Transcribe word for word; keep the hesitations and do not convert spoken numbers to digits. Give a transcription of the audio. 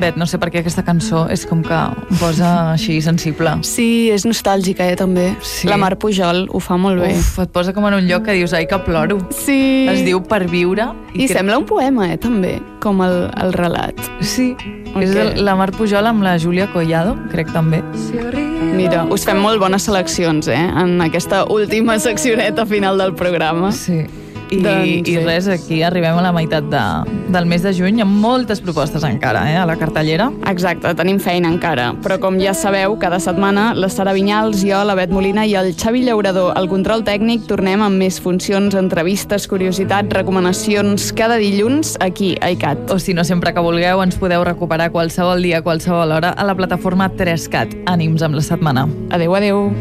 Bet, no sé per què aquesta cançó és com que em posa així sensible. Sí, és nostàlgica, eh, també. Sí. La Mar Pujol ho fa molt bé. Uf, et posa com en un lloc que dius, ai, que ploro. Sí. Es diu Per viure. I, I crec... sembla un poema, eh, també, com el, el relat. Sí, Okay. és el, la Mar Pujol amb la Júlia Collado, crec també. Mira, us fem molt bones seleccions, eh, en aquesta última seccioneta final del programa. Sí. I, Doncs, i sí. res, aquí arribem a la meitat de, del mes de juny amb moltes propostes encara, eh, a la cartellera. Exacte, tenim feina encara, però com ja sabeu, cada setmana la Sara Vinyals, jo, la Bet Molina i el Xavi Llaurador al control tècnic tornem amb més funcions, entrevistes, curiositats, recomanacions cada dilluns aquí a iCat. O si no, sempre que vulgueu ens podeu recuperar qualsevol dia, a qualsevol hora a la plataforma tres cat. Ànims amb la setmana. Adéu, adéu.